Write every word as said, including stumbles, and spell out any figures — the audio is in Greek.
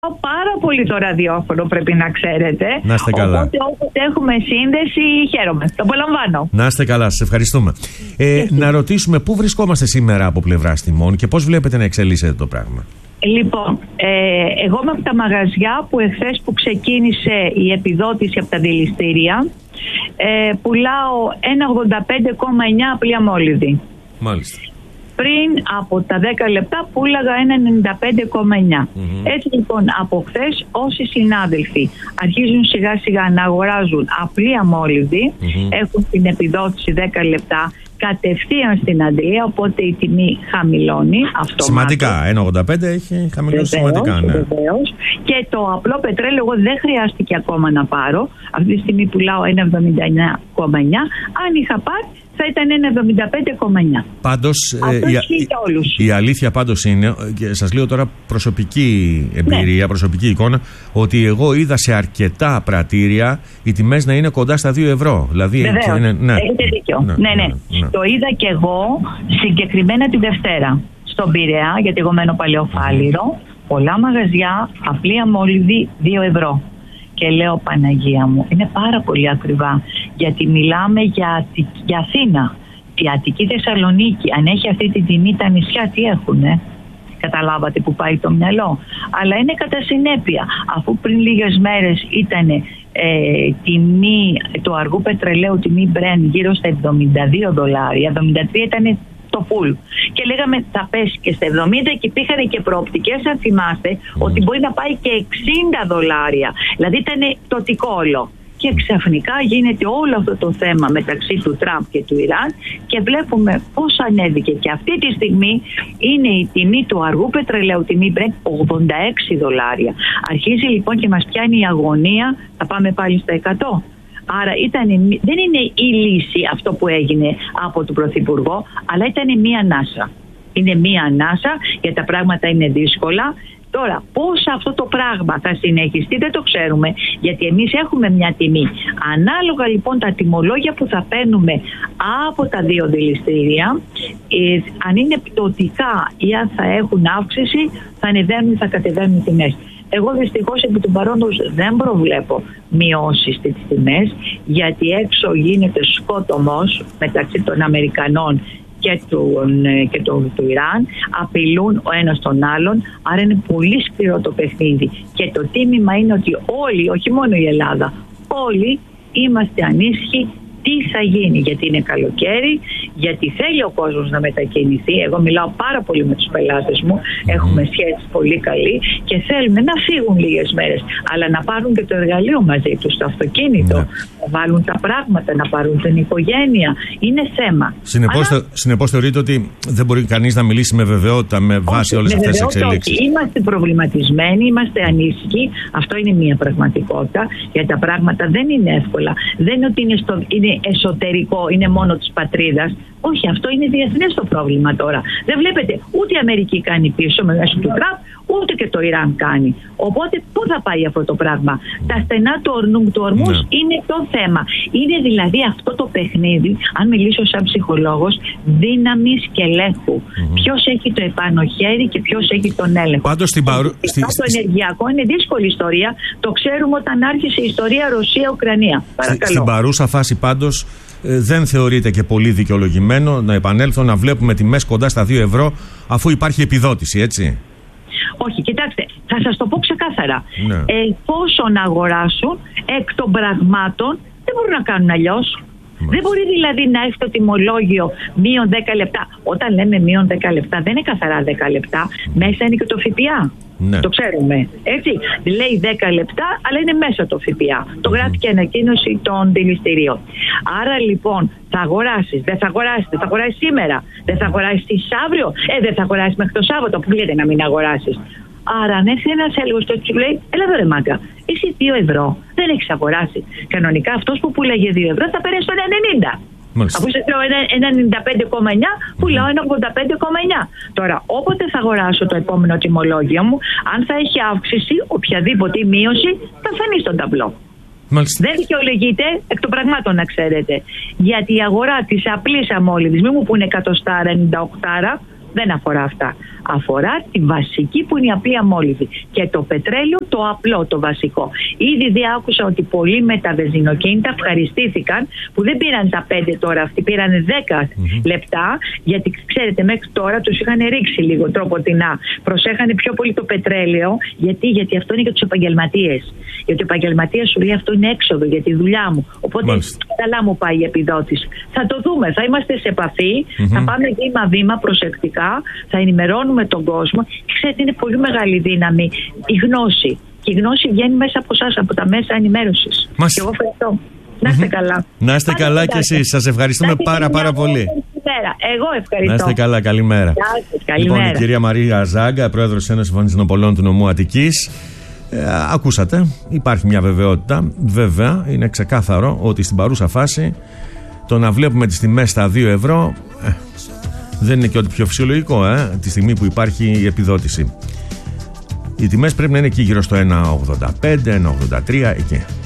πάρα πολύ το ραδιόφωνο, πρέπει να ξέρετε. Να είστε καλά. Οπότε όποτε έχουμε σύνδεση, χαίρομαι. Το απολαμβάνω. Να είστε καλά, σας ευχαριστούμε. Ε, να ρωτήσουμε πού βρισκόμαστε σήμερα από πλευράς τιμών και πώς βλέπετε να εξελίσσεται το πράγμα. Λοιπόν, ε, εγώ είμαι από τα μαγαζιά που εχθές που ξεκίνησε η επιδότηση από τα δηληστήρια, ε, πουλάω ένα ογδόντα πέντε κόμμα εννιά απλή αμόλυδη. Μάλιστα. Πριν από τα δέκα λεπτά πούλαγα ένα ενενήντα πέντε κόμμα εννιά. Mm-hmm. Έτσι λοιπόν από χθες όσοι συνάδελφοι αρχίζουν σιγά σιγά να αγοράζουν απλή αμόλυδη, mm-hmm. έχουν την επιδότηση δέκα λεπτά κατευθείαν στην αντλία, οπότε η τιμή χαμηλώνει αυτομάτως. Σημαντικά, ένα ογδόντα πέντε έχει χαμηλώσει σημαντικά. Ναι. Βεβαίως. Και το απλό πετρέλαιο εγώ δεν χρειάστηκε ακόμα να πάρω. Αυτή τη στιγμή πουλάω ένα εβδομήντα εννιά κόμμα εννιά. Αν είχα πάρει θα ήταν ένα εβδομήντα πέντε κόμμα εννιά. Πάντως, ε, η, η αλήθεια πάντως είναι, και σας λέω τώρα προσωπική εμπειρία, ναι. προσωπική εικόνα, ότι εγώ είδα σε αρκετά πρατήρια οι τιμές να είναι κοντά στα δύο ευρώ. Δηλαδή, βεβαίως, είναι, ναι, έχετε δίκιο. Ναι, ναι, ναι. Ναι, ναι. Το είδα και εγώ συγκεκριμένα τη Δευτέρα στον Πειραιά, γιατί εγώ μένω Παλαιοφάλιρο. Πολλά μαγαζιά, απλή αμόλυδη δύο ευρώ. Και λέω Παναγία μου, είναι πάρα πολύ ακριβά, γιατί μιλάμε για, για Αθήνα. Η Αττική Θεσσαλονίκη, αν έχει αυτή τη τιμή, τα νησιά τι έχουνε? Καταλάβατε που πάει το μυαλό. Αλλά είναι κατά συνέπεια, αφού πριν λίγες μέρες ήταν ε, τιμή του αργού πετρελαίου, τιμή Brent γύρω στα εβδομήντα δύο δολάρια, εβδομήντα τρία ήταν το full. Και λέγαμε θα πέσει και στα εβδομήντα και υπήρχαν και προοπτικές, αν θυμάστε, mm. ότι μπορεί να πάει και εξήντα δολάρια. Δηλαδή ήταν το τικόλο. Και ξαφνικά γίνεται όλο αυτό το θέμα μεταξύ του Τραμπ και του Ιράν και βλέπουμε πώς ανέβηκε. Και αυτή τη στιγμή είναι η τιμή του αργού πετρελαίου, τιμή Brent ογδόντα έξι δολάρια. Αρχίζει λοιπόν και μας πιάνει η αγωνία, θα πάμε πάλι στα εκατό. Άρα ήταν, δεν είναι η λύση αυτό που έγινε από τον Πρωθυπουργό, αλλά ήταν μία ανάσα. Είναι μία ανάσα γιατί τα πράγματα είναι δύσκολα. Τώρα, πώς αυτό το πράγμα θα συνεχιστεί δεν το ξέρουμε, γιατί εμείς έχουμε μια τιμή. Ανάλογα λοιπόν τα τιμολόγια που θα παίρνουμε από τα δύο δηληστήρια, ε, αν είναι πτωτικά ή αν θα έχουν αύξηση, θα ανεβαίνουν ή θα κατεβαίνουν οι τιμές. Εγώ δυστυχώς επί του παρόντος δεν προβλέπω μειώσεις στις τιμές, γιατί έξω γίνεται σκότωμος μεταξύ των Αμερικανών και, του, και του, του Ιράν, απειλούν ο ένας τον άλλον, άρα είναι πολύ σκληρό το παιχνίδι. Και το τίμημα είναι ότι όλοι, όχι μόνο η Ελλάδα, όλοι είμαστε ανήσυχοι τι θα γίνει, γιατί είναι καλοκαίρι, γιατί θέλει ο κόσμος να μετακινηθεί. Εγώ μιλάω πάρα πολύ με τους πελάτες μου, έχουμε σχέση πολύ καλή και θέλουν να φύγουν λίγες μέρες, αλλά να πάρουν και το εργαλείο μαζί τους, το αυτοκίνητο, ναι. να βάλουν τα πράγματα, να πάρουν την οικογένεια. Είναι θέμα. Συνεπώς, αλλά... συνεπώς θεωρείτε ότι δεν μπορεί κανείς να μιλήσει με βεβαιότητα με βάση όλες αυτές τις εξελίξεις? Είμαστε προβληματισμένοι, είμαστε ανήσυχοι. Αυτό είναι μια πραγματικότητα, γιατί τα πράγματα δεν είναι εύκολα. Δεν είναι ότι είναι, στο, είναι εσωτερικό, είναι μόνο της πατρίδας. Όχι, αυτό είναι διεθνές το πρόβλημα τώρα. Δεν βλέπετε, ούτε η Αμερική κάνει πίσω με μέσω του Τραμπ, ούτε και το Ιράν κάνει. Οπότε πού θα πάει αυτό το πράγμα? Τα στενά του ορνού του ορμούς ναι. είναι το θέμα. Είναι δηλαδή αυτό το παιχνίδι, αν μιλήσω σαν ψυχολόγος, δύναμης και ελέγχου. Mm-hmm. Ποιος έχει το επάνω χέρι και ποιος έχει τον έλεγχο. Πάντως στην παρού... στη... Το ενεργειακό είναι δύσκολη ιστορία. Το ξέρουμε όταν άρχισε η ιστορία Ρωσία-Ουκρανία. Παρακαλώ. Στην παρούσα φάση πάντως δεν θεωρείται και πολύ δικαιολογημένο να επανέλθω να βλέπουμε τιμές κοντά στα δύο ευρώ αφού υπάρχει επιδότηση, έτσι? Όχι, κοιτάξτε, θα σας το πω ξεκάθαρα. Ναι. Εφόσον αγοράσουν εκ των πραγμάτων, δεν μπορούν να κάνουν αλλιώς. Μάλιστα. Δεν μπορεί δηλαδή να έχει το τιμολόγιο μείον δέκα λεπτά. Όταν λέμε μείον δέκα λεπτά, δεν είναι καθαρά δέκα λεπτά. Μέσα είναι και το ΦΠΑ. Ναι. Το ξέρουμε. Έτσι. Λέει δέκα λεπτά, αλλά είναι μέσα το ΦΠΑ. Το mm-hmm. γράφει και ανακοίνωση των δηληστηρίων. Άρα λοιπόν θα αγοράσεις, δεν θα αγοράσεις, δεν θα αγοράσεις σήμερα, δεν θα αγοράσεις αύριο, ε, δεν θα αγοράσεις μέχρι το Σάββατο. Που λέτε να μην αγοράσεις. Άρα αν έρθει ένας έλεγχος και του λέει, έλα εδώ ρε μάγκα, εσύ δύο ευρώ δεν έχεις αγοράσει. Κανονικά αυτός που πουλάγε δύο ευρώ θα περάσει το ένα ενενήντα. Μάλιστα. Αφού σε λέω ένα ενενήντα πέντε κόμμα εννιά, πουλάω ένα ογδόντα πέντε κόμμα εννιά. Τώρα, όποτε θα αγοράσω το επόμενο τιμολόγιο μου, αν θα έχει αύξηση, οποιαδήποτε μείωση, θα φανεί στον ταμπλό. Μάλιστα. Δεν δικαιολογείται εκ των πραγμάτων, να ξέρετε. Γιατί η αγορά της απλής αμόλυδης, μη μου πούνε εκατοστάρα, ενενήντα οκτάρα, δεν αφορά αυτά. Αφορά τη βασική που είναι η απλή αμόλυβη. Και το πετρέλαιο το απλό, το βασικό. Ήδη διάκουσα ότι πολλοί με τα βενζινοκίνητα ευχαριστήθηκαν που δεν πήραν τα πέντε τώρα, αυτοί πήραν δέκα mm-hmm. λεπτά, γιατί ξέρετε μέχρι τώρα τους είχαν ρίξει λίγο τροποτινά. Προσέχανε πιο πολύ το πετρέλαιο, γιατί, γιατί αυτό είναι για τους επαγγελματίες. Γιατί ο επαγγελματίας σου λέει αυτό είναι έξοδο για τη δουλειά μου. Οπότε Μάλιστα. καλά μου πάει η επιδότηση. Θα το δούμε, θα είμαστε σε επαφή, mm-hmm. θα πάμε βήμα-βήμα προσεκτικά, θα ενημερώνουμε τον κόσμο. Και ξέρετε, είναι πολύ μεγάλη δύναμη η γνώση. Και η γνώση βγαίνει μέσα από εσάς, από τα μέσα ενημέρωσης. Μας... Και εγώ ευχαριστώ. Να είστε mm-hmm. καλά. Να είστε Πάτε καλά κι εσείς. Σας ευχαριστούμε πάρα πάρα πολύ. Εγώ ευχαριστώ. Να είστε καλά. Καλημέρα. Καλημέρα. Λοιπόν, η κυρία Μαρία Ζάγκα, πρόεδρος της Ένωσης Βενζινοπολών του νομού Αττικής. Ε, ακούσατε, υπάρχει μια βεβαιότητα. Βέβαια, είναι ξεκάθαρο ότι στην παρούσα φάση το να βλέπουμε τις τιμές στα δύο ευρώ ε, δεν είναι και ό,τι πιο φυσιολογικό, ε, τη στιγμή που υπάρχει η επιδότηση. Οι τιμές πρέπει να είναι εκεί γύρω στο ένα ογδόντα πέντε, ένα ογδόντα τρία, εκεί.